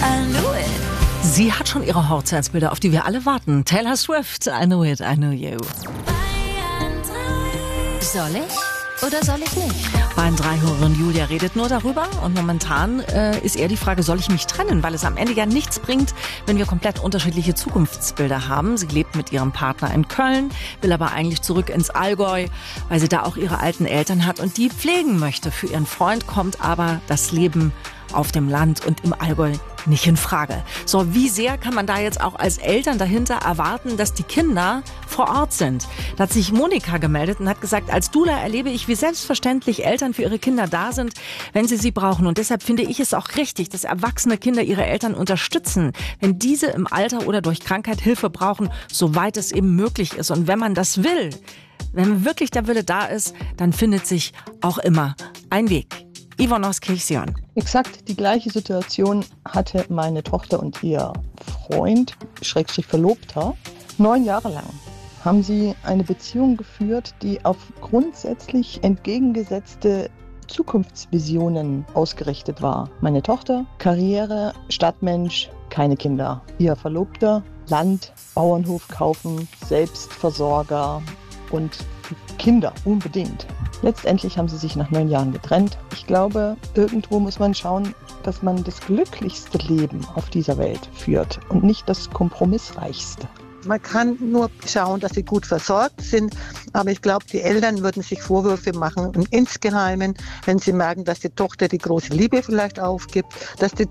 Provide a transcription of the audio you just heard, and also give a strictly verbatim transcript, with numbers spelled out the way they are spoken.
I knew it. Sie hat schon ihre Hochzeitsbilder, auf die wir alle warten. Taylor Swift, I know it, I know you. Soll ich oder soll ich nicht? Bayern drei Hörerin Julia redet nur darüber und momentan äh, ist eher die Frage, soll ich mich trennen? Weil es am Ende ja nichts bringt, wenn wir komplett unterschiedliche Zukunftsbilder haben. Sie lebt mit ihrem Partner in Köln, will aber eigentlich zurück ins Allgäu, weil sie da auch ihre alten Eltern hat und die pflegen möchte. Für ihren Freund kommt aber das Leben auf dem Land und im Allgäu nicht in Frage. So, wie sehr kann man da jetzt auch als Eltern dahinter erwarten, dass die Kinder vor Ort sind? Da hat sich Monika gemeldet und hat gesagt, als Dula erlebe ich, wie selbstverständlich Eltern für ihre Kinder da sind, wenn sie sie brauchen. Und deshalb finde ich es auch richtig, dass erwachsene Kinder ihre Eltern unterstützen, wenn diese im Alter oder durch Krankheit Hilfe brauchen, soweit es eben möglich ist. Und wenn man das will, wenn wirklich der Wille da ist, dann findet sich auch immer ein Weg. Yvonne aus Kirchsion. Exakt die gleiche Situation hatte meine Tochter und ihr Freund, Schrägstrich Verlobter, neun Jahre lang. Haben sie eine Beziehung geführt, die auf grundsätzlich entgegengesetzte Zukunftsvisionen ausgerichtet war. Meine Tochter, Karriere, Stadtmensch, keine Kinder. Ihr Verlobter, Land, Bauernhof kaufen, Selbstversorger und Kinder unbedingt. Letztendlich haben sie sich nach neun Jahren getrennt. Ich glaube, irgendwo muss man schauen, dass man das glücklichste Leben auf dieser Welt führt und nicht das kompromissreichste. Man kann nur schauen, dass sie gut versorgt sind, aber ich glaube, die Eltern würden sich Vorwürfe machen und insgeheimen, wenn sie merken, dass die Tochter die große Liebe vielleicht aufgibt, dass die